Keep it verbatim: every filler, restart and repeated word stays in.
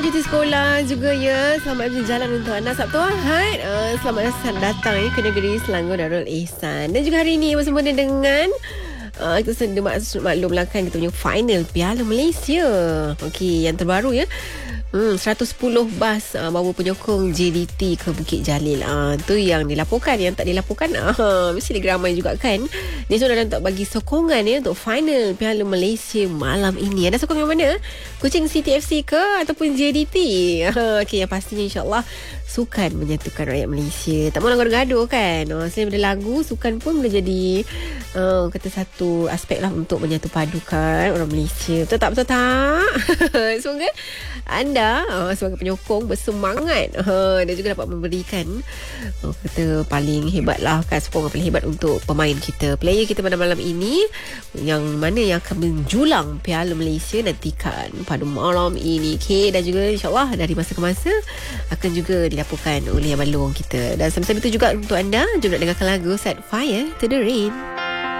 cuti sekolah juga ya. Selamat berjalan untuk anda Sabtu Ahad. Uh, selamat datang ya ke negeri Selangor Darul Ihsan. Dan juga hari ini bersama dengan uh, kita sedang maklumkan kita punya final Piala Malaysia. Okey, yang terbaru ya. Hmm, seratus sepuluh bas uh, bawa penyokong J D T ke Bukit Jalil. Ah, uh, tu yang dilaporkan, yang tak dilaporkan uh, mesti lagi ramai juga kan. Ni sudah untuk bagi sokongan ya untuk final Piala Malaysia malam ini. Ada sokong yang mana? Kuching City F C ke ataupun J D T? Uh, Okey, yang pastinya insya-Allah sukan menyatukan rakyat Malaysia. Tak mahu gaduh-gaduh kan. Uh, selain daripada lagu, sukan pun boleh jadi uh, kata satu aspek lah untuk menyatu padukan orang Malaysia. Betul tak? Betul tak? Semoga anda uh, sebagai penyokong bersemangat uh, dan juga dapat memberikan uh, kata paling hebat lah kan, sokongan paling hebat untuk pemain kita, player kita pada malam ini, yang mana yang akan menjulang Piala Malaysia nantikan pada malam ini. Okay, dan juga insyaAllah dari masa ke masa akan juga dilaporkan oleh Abang Long kita. Dan sambil-sambil itu juga untuk anda, jom nak dengarkan lagu Set Fire to the Rain.